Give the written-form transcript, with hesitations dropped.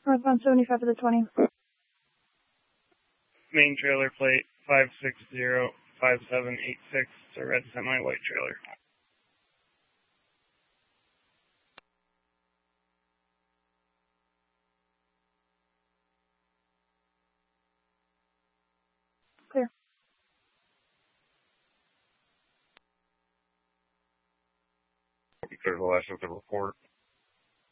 Northbound 75 to the 20. Main trailer plate 5605786. It's a red semi-white trailer. Clear. Clear the last of the report.